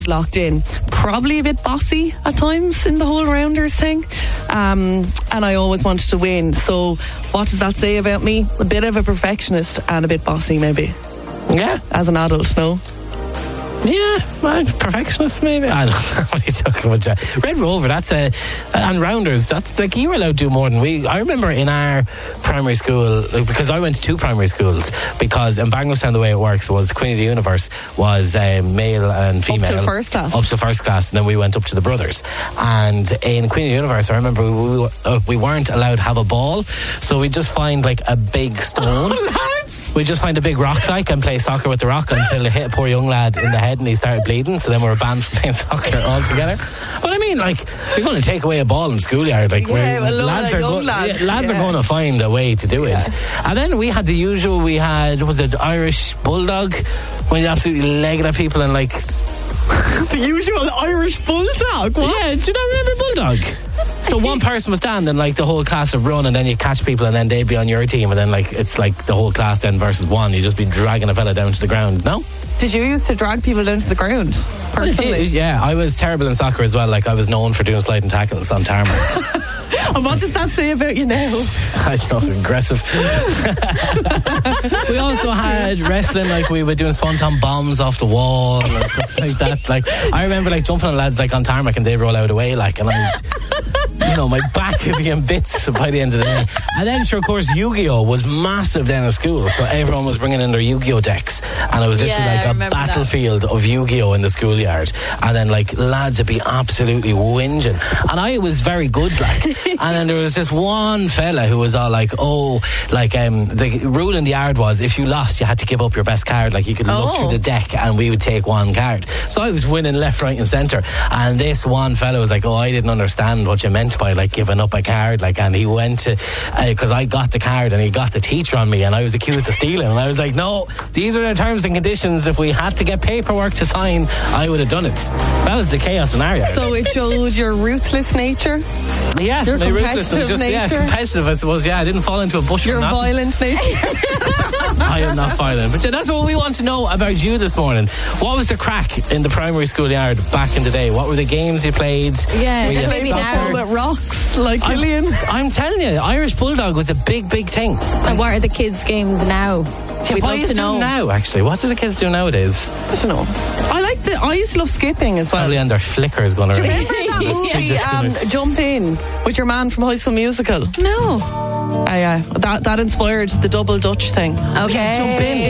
locked in. Probably a bit bossy at times in the whole rounders thing. And I always wanted to win. So what does that say about me? A bit of a perfectionist and a bit bossy, maybe. Yeah. As an adult, no? Yeah, well, perfectionist maybe. I don't know what he's talking about. Red Rover, that's and rounders. That's like you were allowed to do more than we. I remember in our primary school, like, because I went to two primary schools. Because in Bangladesh, the way it works was Queen of the Universe was male and female up to first class. Up to first class, and then we went up to the brothers. And in Queen of the Universe, I remember we weren't allowed to have a ball, so we just find like a big stone. We just find a big rock and play soccer with the rock until it hit a poor young lad in the head and he started bleeding. So then we were banned from playing soccer altogether. But I mean, like, you're going to take away a ball in schoolyard. Like, lads are going to find a way to do it. And then we had the usual. We had, was it Irish Bulldog? When you absolutely legged at people and like the usual Irish Bulldog. What? Yeah, do you not remember Bulldog? So one person was standing, like the whole class would run, and then you catch people, and then they'd be on your team, and then like it's like the whole class then versus one. You just be dragging a fella down to the ground. No? Did you used to drag people down to the ground personally? Yeah, I was terrible in soccer as well. Like I was known for doing sliding tackles on tarmac. And what does that say about you now? I know, aggressive. We also had wrestling, like we were doing swanton bombs off the wall and stuff like that. Like I remember like jumping on lads like on tarmac and they'd roll out away like, and I was, you know, my back would be in bits by the end of the day. And then sure, of course, Yu-Gi-Oh was massive then in school, so everyone was bringing in their Yu-Gi-Oh decks, and it was literally like a battlefield of Yu-Gi-Oh in the schoolyard. And then like lads would be absolutely whinging, and I was very good like. And then there was this one fella who was all like, the rule in the yard was if you lost you had to give up your best card. Like you could look through the deck and we would take one card. So I was winning left, right and centre, and this one fella was like, I didn't understand what you meant by like giving up a card, like, and he went to because I got the card and he got the teacher on me and I was accused of stealing, and I was like, no, these are the terms and conditions. If we had to get paperwork to sign, I would have done it. That was the chaos scenario. So it showed your ruthless nature. Yeah, your competitive nature. Competitive, I suppose. Yeah, I didn't fall into a bush. Your violent nature. I am not violent, but yeah, that's what we want to know about you this morning. What was the crack in the primary school yard back in the day? What were the games you played? Yeah, maybe now with rocks like Killian. I'm telling you, Irish Bulldog was a big thing. And what are the kids' games now? Yeah, what are you doing now, actually? What do the kids do nowadays? I don't know. I used to love skipping as well. Probably on their flickers going around. Do you remember that movie, Jump In, with your man from High School Musical? No. That inspired the double Dutch thing. Okay. Jump In.